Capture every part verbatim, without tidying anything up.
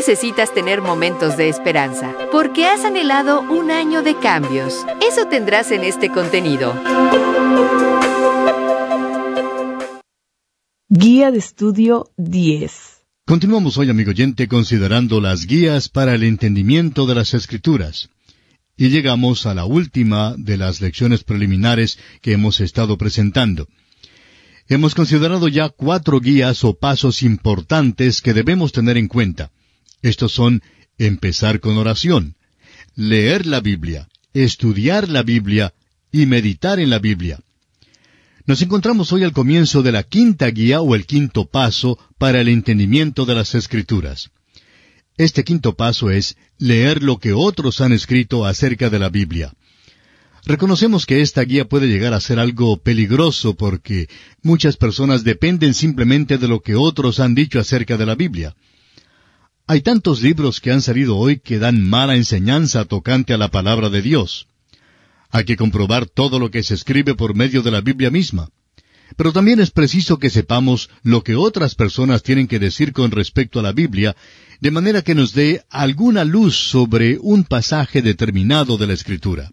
necesitas tener momentos de esperanza, porque has anhelado un año de cambios. Eso tendrás en este contenido. Guía de estudio diez. Continuamos hoy, amigo oyente, considerando las guías para el entendimiento de las Escrituras. Y llegamos a la última de las lecciones preliminares que hemos estado presentando. Hemos considerado ya cuatro guías o pasos importantes que debemos tener en cuenta. Estos son empezar con oración, leer la Biblia, estudiar la Biblia y meditar en la Biblia. Nos encontramos hoy al comienzo de la quinta guía o el quinto paso para el entendimiento de las Escrituras. Este quinto paso es leer lo que otros han escrito acerca de la Biblia. Reconocemos que esta guía puede llegar a ser algo peligroso porque muchas personas dependen simplemente de lo que otros han dicho acerca de la Biblia. Hay tantos libros que han salido hoy que dan mala enseñanza tocante a la palabra de Dios. Hay que comprobar todo lo que se escribe por medio de la Biblia misma. Pero también es preciso que sepamos lo que otras personas tienen que decir con respecto a la Biblia, de manera que nos dé alguna luz sobre un pasaje determinado de la Escritura.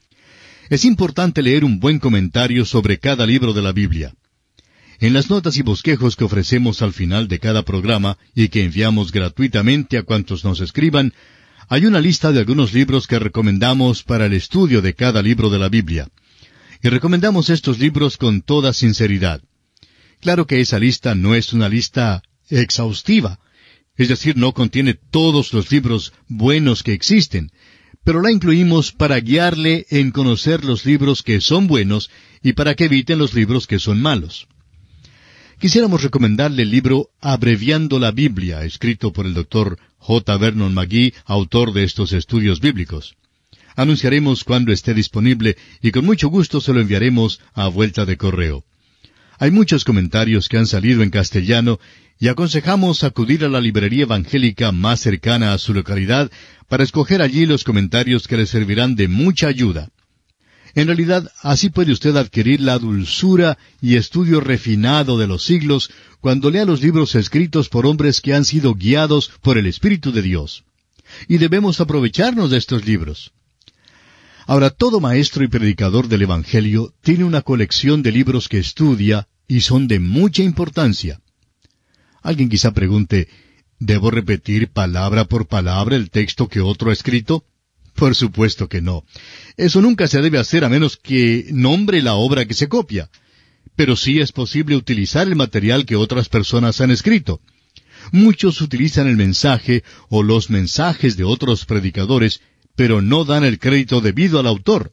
Es importante leer un buen comentario sobre cada libro de la Biblia. En las notas y bosquejos que ofrecemos al final de cada programa y que enviamos gratuitamente a cuantos nos escriban, hay una lista de algunos libros que recomendamos para el estudio de cada libro de la Biblia. Y recomendamos estos libros con toda sinceridad. Claro que esa lista no es una lista exhaustiva, es decir, no contiene todos los libros buenos que existen, pero la incluimos para guiarle en conocer los libros que son buenos y para que eviten los libros que son malos. Quisiéramos recomendarle el libro Abreviando la Biblia, escrito por el doctor J. Vernon McGee, autor de estos estudios bíblicos. Anunciaremos cuando esté disponible y con mucho gusto se lo enviaremos a vuelta de correo. Hay muchos comentarios que han salido en castellano y aconsejamos acudir a la librería evangélica más cercana a su localidad para escoger allí los comentarios que le servirán de mucha ayuda. En realidad, así puede usted adquirir la dulzura y estudio refinado de los siglos cuando lea los libros escritos por hombres que han sido guiados por el Espíritu de Dios. Y debemos aprovecharnos de estos libros. Ahora, todo maestro y predicador del Evangelio tiene una colección de libros que estudia y son de mucha importancia. Alguien quizá pregunte, ¿debo repetir palabra por palabra el texto que otro ha escrito? Por supuesto que no. Eso nunca se debe hacer a menos que nombre la obra que se copia. Pero sí es posible utilizar el material que otras personas han escrito. Muchos utilizan el mensaje o los mensajes de otros predicadores, pero no dan el crédito debido al autor.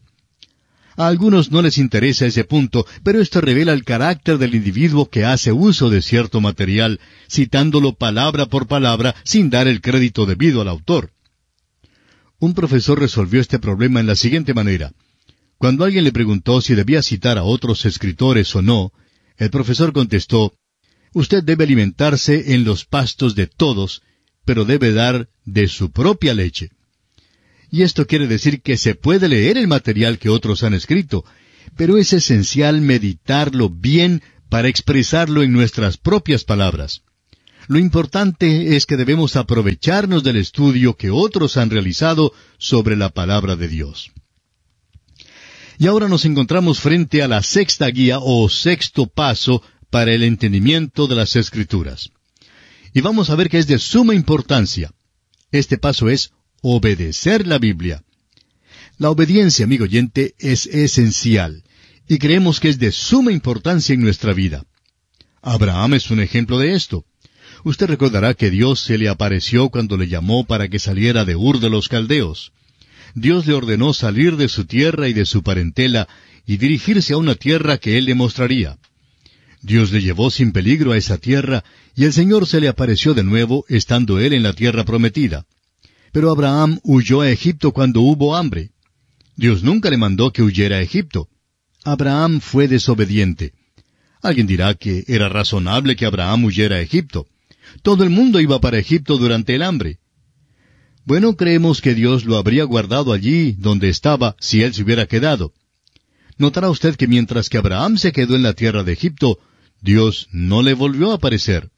A algunos no les interesa ese punto, pero esto revela el carácter del individuo que hace uso de cierto material, citándolo palabra por palabra sin dar el crédito debido al autor. Un profesor resolvió este problema en la siguiente manera. Cuando alguien le preguntó si debía citar a otros escritores o no, el profesor contestó, «Usted debe alimentarse en los pastos de todos, pero debe dar de su propia leche». Y esto quiere decir que se puede leer el material que otros han escrito, pero es esencial meditarlo bien para expresarlo en nuestras propias palabras. Lo importante es que debemos aprovecharnos del estudio que otros han realizado sobre la palabra de Dios. Y ahora nos encontramos frente a la sexta guía o sexto paso para el entendimiento de las Escrituras. Y vamos a ver que es de suma importancia. Este paso es obedecer la Biblia. La obediencia, amigo oyente, es esencial, y creemos que es de suma importancia en nuestra vida. Abraham es un ejemplo de esto. Usted recordará que Dios se le apareció cuando le llamó para que saliera de Ur de los Caldeos. Dios le ordenó salir de su tierra y de su parentela y dirigirse a una tierra que Él le mostraría. Dios le llevó sin peligro a esa tierra, y el Señor se le apareció de nuevo, estando Él en la tierra prometida. Pero Abraham huyó a Egipto cuando hubo hambre. Dios nunca le mandó que huyera a Egipto. Abraham fue desobediente. Alguien dirá que era razonable que Abraham huyera a Egipto. Todo el mundo iba para Egipto durante el hambre. Bueno, creemos que Dios lo habría guardado allí donde estaba si él se hubiera quedado. Notará usted que mientras que Abraham se quedó en la tierra de Egipto, Dios no le volvió a aparecer.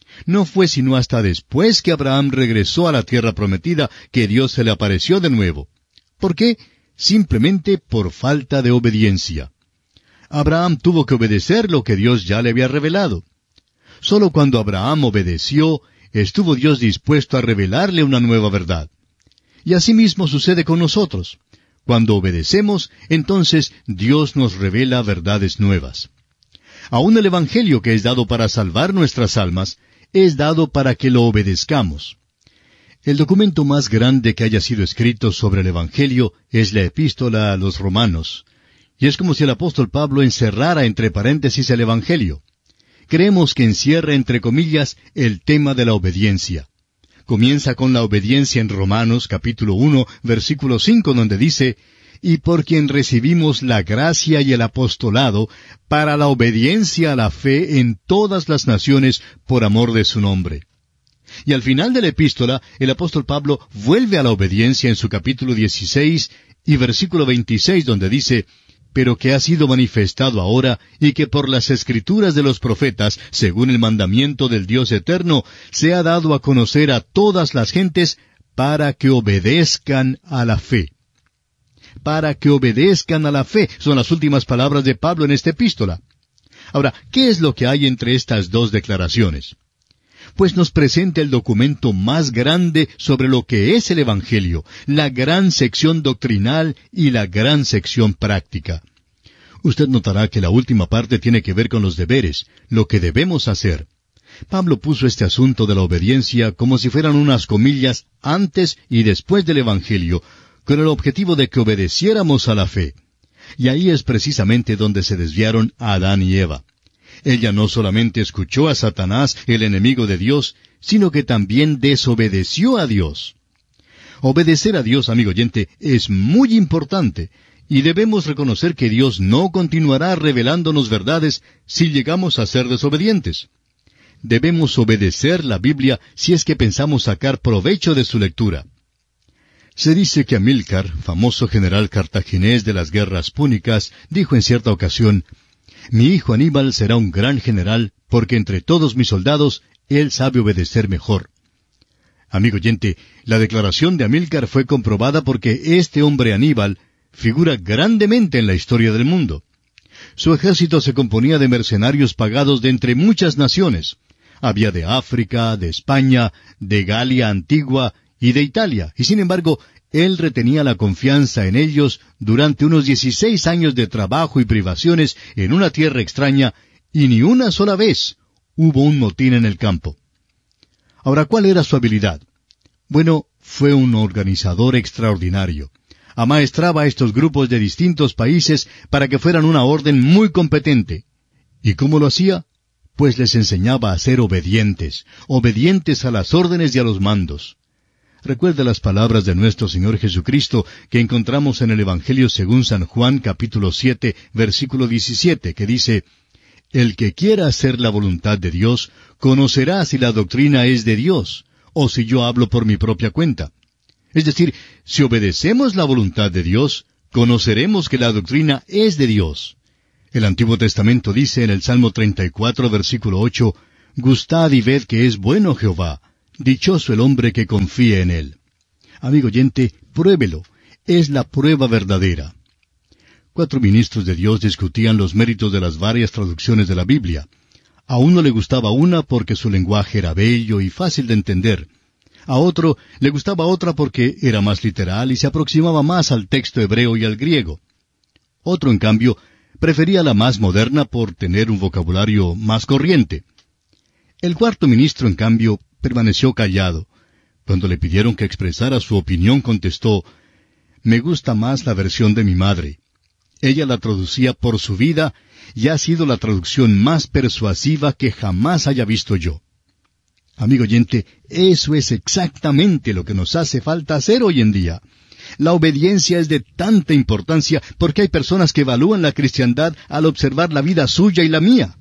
No fue sino hasta después que Abraham regresó a la tierra prometida que Dios se le apareció de nuevo. ¿Por qué? Simplemente por falta de obediencia. Abraham tuvo que obedecer lo que Dios ya le había revelado. Solo cuando Abraham obedeció, estuvo Dios dispuesto a revelarle una nueva verdad. Y asimismo sucede con nosotros. Cuando obedecemos, entonces Dios nos revela verdades nuevas. Aún el Evangelio que es dado para salvar nuestras almas, es dado para que lo obedezcamos. El documento más grande que haya sido escrito sobre el Evangelio es la Epístola a los Romanos. Y es como si el apóstol Pablo encerrara entre paréntesis el Evangelio. Creemos que encierra entre comillas el tema de la obediencia. Comienza con la obediencia en Romanos capítulo uno, versículo cinco, donde dice, «Y por quien recibimos la gracia y el apostolado para la obediencia a la fe en todas las naciones por amor de su nombre». Y al final de la epístola, el apóstol Pablo vuelve a la obediencia en su capítulo dieciséis y versículo veintiséis, donde dice, «Pero que ha sido manifestado ahora, y que por las escrituras de los profetas, según el mandamiento del Dios eterno, se ha dado a conocer a todas las gentes para que obedezcan a la fe». Para que obedezcan a la fe, son las últimas palabras de Pablo en esta epístola. Ahora, ¿qué es lo que hay entre estas dos declaraciones? Pues nos presenta el documento más grande sobre lo que es el Evangelio, la gran sección doctrinal y la gran sección práctica. Usted notará que la última parte tiene que ver con los deberes, lo que debemos hacer. Pablo puso este asunto de la obediencia como si fueran unas comillas antes y después del Evangelio, con el objetivo de que obedeciéramos a la fe. Y ahí es precisamente donde se desviaron Adán y Eva. Ella no solamente escuchó a Satanás, el enemigo de Dios, sino que también desobedeció a Dios. Obedecer a Dios, amigo oyente, es muy importante, y debemos reconocer que Dios no continuará revelándonos verdades si llegamos a ser desobedientes. Debemos obedecer la Biblia si es que pensamos sacar provecho de su lectura. Se dice que Amílcar, famoso general cartaginés de las guerras púnicas, dijo en cierta ocasión, «Mi hijo Aníbal será un gran general, porque entre todos mis soldados, él sabe obedecer mejor». Amigo oyente, la declaración de Amílcar fue comprobada porque este hombre Aníbal figura grandemente en la historia del mundo. Su ejército se componía de mercenarios pagados de entre muchas naciones. Había de África, de España, de Galia antigua y de Italia, y sin embargo, él retenía la confianza en ellos durante unos dieciséis años de trabajo y privaciones en una tierra extraña, y ni una sola vez hubo un motín en el campo. Ahora, ¿cuál era su habilidad? Bueno, fue un organizador extraordinario. Amaestraba a estos grupos de distintos países para que fueran una orden muy competente. ¿Y cómo lo hacía? Pues les enseñaba a ser obedientes, obedientes a las órdenes y a los mandos. Recuerda las palabras de nuestro Señor Jesucristo que encontramos en el Evangelio según San Juan capítulo siete, versículo diecisiete, que dice, «El que quiera hacer la voluntad de Dios, conocerá si la doctrina es de Dios, o si yo hablo por mi propia cuenta». Es decir, si obedecemos la voluntad de Dios, conoceremos que la doctrina es de Dios. El Antiguo Testamento dice en el Salmo treinta y cuatro, versículo ocho, «Gustad y ved que es bueno Jehová, dichoso el hombre que confíe en él». Amigo oyente, pruébelo, es la prueba verdadera. Cuatro ministros de Dios discutían los méritos de las varias traducciones de la Biblia. A uno le gustaba una porque su lenguaje era bello y fácil de entender. A otro le gustaba otra porque era más literal y se aproximaba más al texto hebreo y al griego. Otro, en cambio, prefería la más moderna por tener un vocabulario más corriente. El cuarto ministro, en cambio, permaneció callado. Cuando le pidieron que expresara su opinión, contestó, «Me gusta más la versión de mi madre. Ella la traducía por su vida y ha sido la traducción más persuasiva que jamás haya visto yo». Amigo oyente, eso es exactamente lo que nos hace falta hacer hoy en día. La obediencia es de tanta importancia porque hay personas que evalúan la cristiandad al observar la vida suya y la mía.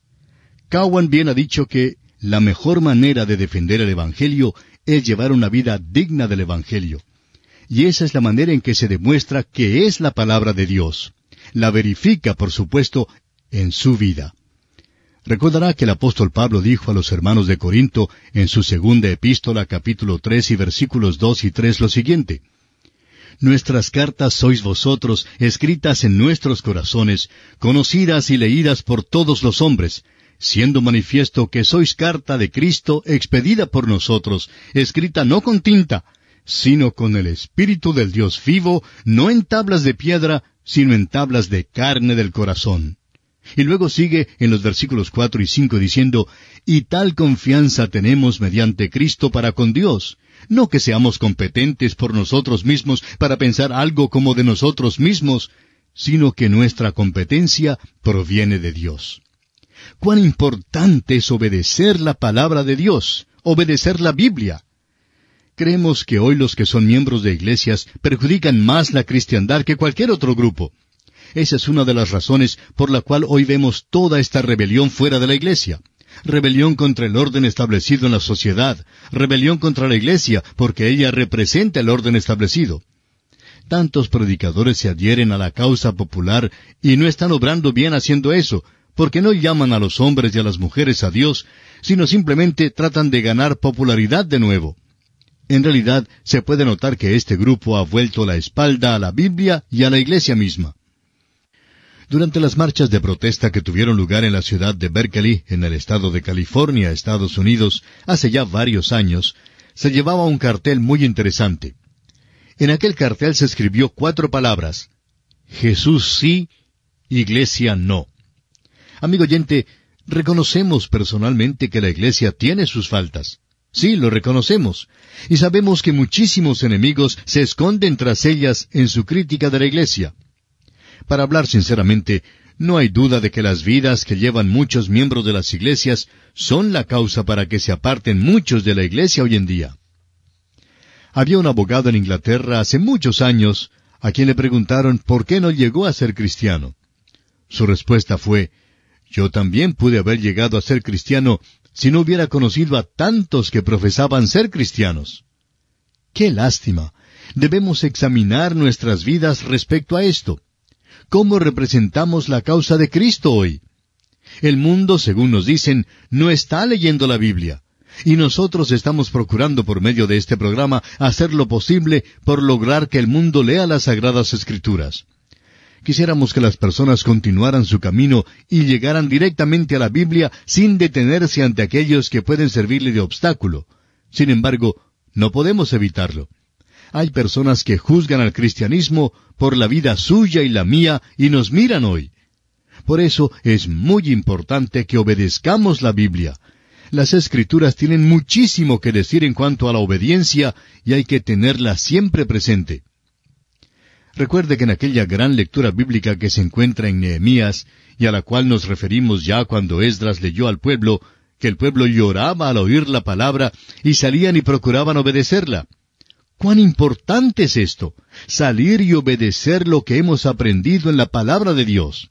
Cowan bien ha dicho que la mejor manera de defender el Evangelio es llevar una vida digna del Evangelio. Y esa es la manera en que se demuestra que es la palabra de Dios. La verifica, por supuesto, en su vida. Recordará que el apóstol Pablo dijo a los hermanos de Corinto en su segunda epístola, capítulo tres y versículos dos y tres lo siguiente: Nuestras cartas sois vosotros, escritas en nuestros corazones, conocidas y leídas por todos los hombres, siendo manifiesto que sois carta de Cristo, expedida por nosotros, escrita no con tinta, sino con el Espíritu del Dios vivo, no en tablas de piedra, sino en tablas de carne del corazón. Y luego sigue en los versículos cuatro y cinco diciendo, y tal confianza tenemos mediante Cristo para con Dios, no que seamos competentes por nosotros mismos para pensar algo como de nosotros mismos, sino que nuestra competencia proviene de Dios. Cuán importante es obedecer la palabra de Dios, obedecer la Biblia. Creemos que hoy los que son miembros de iglesias perjudican más la cristiandad que cualquier otro grupo. Esa es una de las razones por la cual hoy vemos toda esta rebelión fuera de la iglesia. Rebelión contra el orden establecido en la sociedad. Rebelión contra la iglesia, porque ella representa el orden establecido. Tantos predicadores se adhieren a la causa popular y no están obrando bien haciendo eso, porque no llaman a los hombres y a las mujeres a Dios, sino simplemente tratan de ganar popularidad de nuevo. En realidad, se puede notar que este grupo ha vuelto la espalda a la Biblia y a la iglesia misma. Durante las marchas de protesta que tuvieron lugar en la ciudad de Berkeley, en el estado de California, Estados Unidos, hace ya varios años, se llevaba un cartel muy interesante. En aquel cartel se escribió cuatro palabras: Jesús sí, Iglesia no. Amigo oyente, reconocemos personalmente que la iglesia tiene sus faltas. Sí, lo reconocemos. Y sabemos que muchísimos enemigos se esconden tras ellas en su crítica de la iglesia. Para hablar sinceramente, no hay duda de que las vidas que llevan muchos miembros de las iglesias son la causa para que se aparten muchos de la iglesia hoy en día. Había un abogado en Inglaterra hace muchos años a quien le preguntaron por qué no llegó a ser cristiano. Su respuesta fue: yo también pude haber llegado a ser cristiano si no hubiera conocido a tantos que profesaban ser cristianos. ¡Qué lástima! Debemos examinar nuestras vidas respecto a esto. ¿Cómo representamos la causa de Cristo hoy? El mundo, según nos dicen, no está leyendo la Biblia, y nosotros estamos procurando por medio de este programa hacer lo posible por lograr que el mundo lea las Sagradas Escrituras. Quisiéramos que las personas continuaran su camino y llegaran directamente a la Biblia sin detenerse ante aquellos que pueden servirle de obstáculo. Sin embargo, no podemos evitarlo. Hay personas que juzgan al cristianismo por la vida suya y la mía y nos miran hoy. Por eso es muy importante que obedezcamos la Biblia. Las Escrituras tienen muchísimo que decir en cuanto a la obediencia y hay que tenerla siempre presente. Recuerde que en aquella gran lectura bíblica que se encuentra en Nehemías, y a la cual nos referimos ya cuando Esdras leyó al pueblo, que el pueblo lloraba al oír la palabra y salían y procuraban obedecerla. ¡Cuán importante es esto! Salir y obedecer lo que hemos aprendido en la palabra de Dios.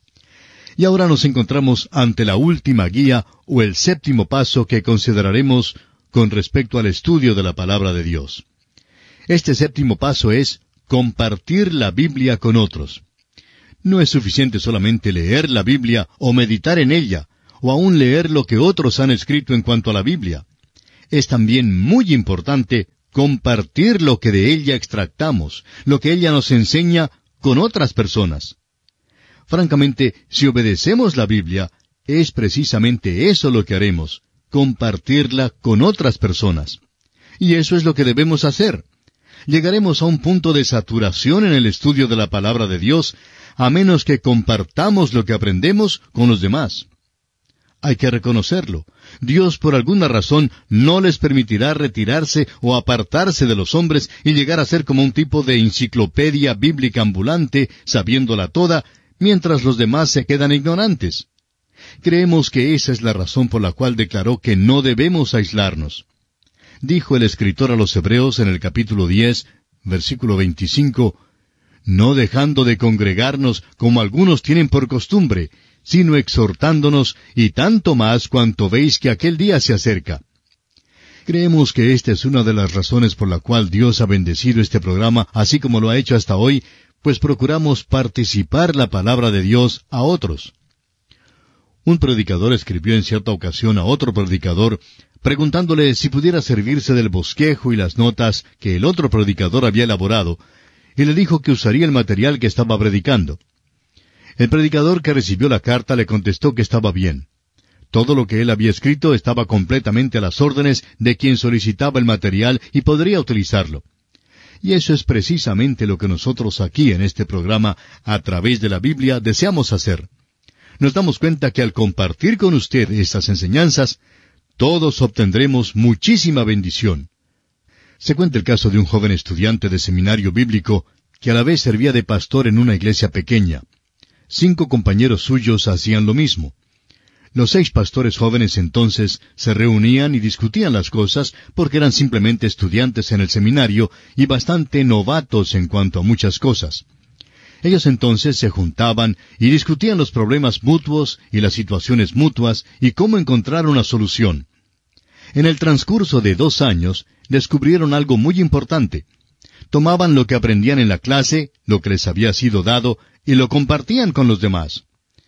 Y ahora nos encontramos ante la última guía o el séptimo paso que consideraremos con respecto al estudio de la palabra de Dios. Este séptimo paso es compartir la Biblia con otros. No es suficiente solamente leer la Biblia o meditar en ella, o aún leer lo que otros han escrito en cuanto a la Biblia. Es también muy importante compartir lo que de ella extractamos, lo que ella nos enseña con otras personas. Francamente, si obedecemos la Biblia, es precisamente eso lo que haremos, compartirla con otras personas. Y eso es lo que debemos hacer. Llegaremos a un punto de saturación en el estudio de la palabra de Dios, a menos que compartamos lo que aprendemos con los demás. Hay que reconocerlo. Dios por alguna razón no les permitirá retirarse o apartarse de los hombres y llegar a ser como un tipo de enciclopedia bíblica ambulante, sabiéndola toda, mientras los demás se quedan ignorantes. Creemos que esa es la razón por la cual declaró que no debemos aislarnos. Dijo el escritor a los Hebreos en el capítulo diez, versículo veinticinco, no dejando de congregarnos como algunos tienen por costumbre, sino exhortándonos, y tanto más cuanto veis que aquel día se acerca. Creemos que esta es una de las razones por la cual Dios ha bendecido este programa, así como lo ha hecho hasta hoy, pues procuramos participar la palabra de Dios a otros. Un predicador escribió en cierta ocasión a otro predicador, preguntándole si pudiera servirse del bosquejo y las notas que el otro predicador había elaborado, y le dijo que usaría el material que estaba predicando. El predicador que recibió la carta le contestó que estaba bien. Todo lo que él había escrito estaba completamente a las órdenes de quien solicitaba el material y podría utilizarlo. Y eso es precisamente lo que nosotros aquí en este programa, a través de la Biblia, deseamos hacer. Nos damos cuenta que al compartir con usted estas enseñanzas, todos obtendremos muchísima bendición. Se cuenta el caso de un joven estudiante de seminario bíblico que a la vez servía de pastor en una iglesia pequeña. Cinco compañeros suyos hacían lo mismo. Los seis pastores jóvenes entonces se reunían y discutían las cosas porque eran simplemente estudiantes en el seminario y bastante novatos en cuanto a muchas cosas. Ellos entonces se juntaban y discutían los problemas mutuos y las situaciones mutuas y cómo encontrar una solución. En el transcurso de dos años descubrieron algo muy importante. Tomaban lo que aprendían en la clase, lo que les había sido dado, y lo compartían con los demás.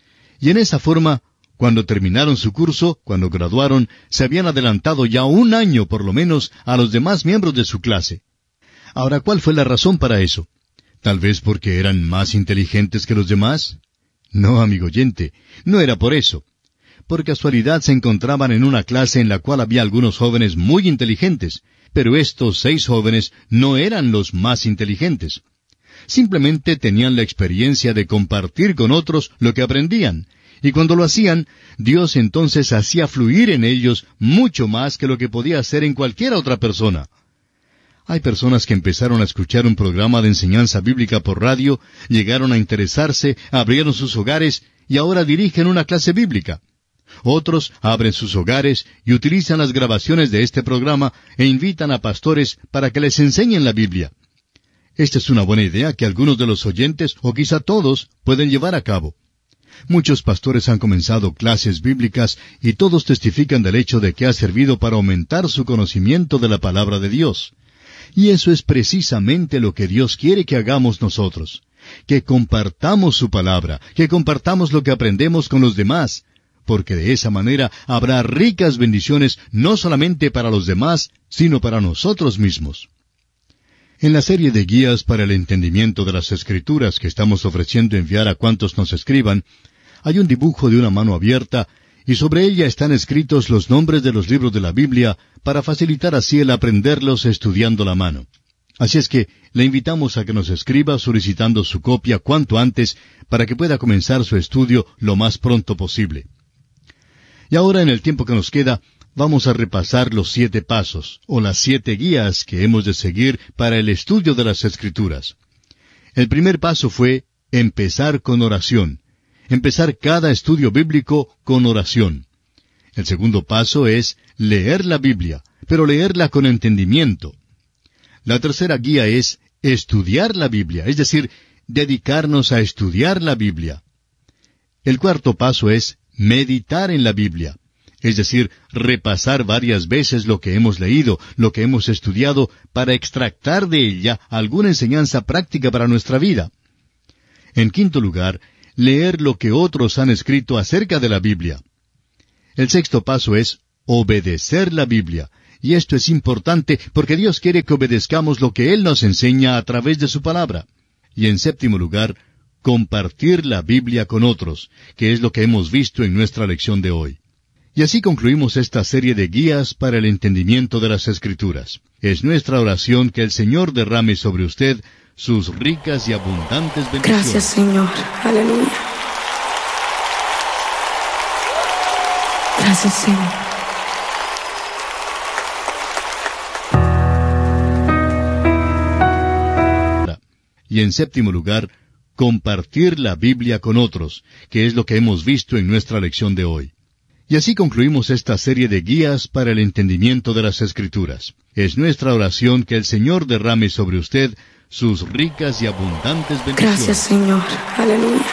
Y en esa forma, cuando terminaron su curso, cuando graduaron, se habían adelantado ya un año por lo menos a los demás miembros de su clase. Ahora, ¿cuál fue la razón para eso? ¿Tal vez porque eran más inteligentes que los demás? No, amigo oyente, no era por eso. Por casualidad se encontraban en una clase en la cual había algunos jóvenes muy inteligentes, pero estos seis jóvenes no eran los más inteligentes. Simplemente tenían la experiencia de compartir con otros lo que aprendían, y cuando lo hacían, Dios entonces hacía fluir en ellos mucho más que lo que podía hacer en cualquier otra persona. Hay personas que empezaron a escuchar un programa de enseñanza bíblica por radio, llegaron a interesarse, abrieron sus hogares y ahora dirigen una clase bíblica. Otros abren sus hogares y utilizan las grabaciones de este programa e invitan a pastores para que les enseñen la Biblia. Esta es una buena idea que algunos de los oyentes, o quizá todos, pueden llevar a cabo. Muchos pastores han comenzado clases bíblicas y todos testifican del hecho de que ha servido para aumentar su conocimiento de la palabra de Dios. Y eso es precisamente lo que Dios quiere que hagamos nosotros, que compartamos su palabra, que compartamos lo que aprendemos con los demás, porque de esa manera habrá ricas bendiciones no solamente para los demás, sino para nosotros mismos. En la serie de guías para el entendimiento de las Escrituras que estamos ofreciendo enviar a cuantos nos escriban, hay un dibujo de una mano abierta, y sobre ella están escritos los nombres de los libros de la Biblia para facilitar así el aprenderlos estudiando la mano. Así es que le invitamos a que nos escriba solicitando su copia cuanto antes para que pueda comenzar su estudio lo más pronto posible. Y ahora, en el tiempo que nos queda, vamos a repasar los siete pasos, o las siete guías que hemos de seguir para el estudio de las Escrituras. El primer paso fue empezar con oración. Empezar cada estudio bíblico con oración. El segundo paso es leer la Biblia, pero leerla con entendimiento. La tercera guía es estudiar la Biblia, es decir, dedicarnos a estudiar la Biblia. El cuarto paso es meditar en la Biblia, es decir, repasar varias veces lo que hemos leído, lo que hemos estudiado, para extractar de ella alguna enseñanza práctica para nuestra vida. En quinto lugar, leer lo que otros han escrito acerca de la Biblia. El sexto paso es obedecer la Biblia, y esto es importante porque Dios quiere que obedezcamos lo que Él nos enseña a través de su palabra. Y en séptimo lugar, compartir la Biblia con otros, que es lo que hemos visto en nuestra lección de hoy. Y así concluimos esta serie de guías para el entendimiento de las Escrituras. Es nuestra oración que el Señor derrame sobre usted sus ricas y abundantes bendiciones. Gracias, Señor. Aleluya. Gracias, Señor. Y en séptimo lugar, compartir la Biblia con otros, que es lo que hemos visto en nuestra lección de hoy. Y así concluimos esta serie de guías para el entendimiento de las Escrituras. Es nuestra oración que el Señor derrame sobre usted sus ricas y abundantes bendiciones. Gracias, Señor. Aleluya.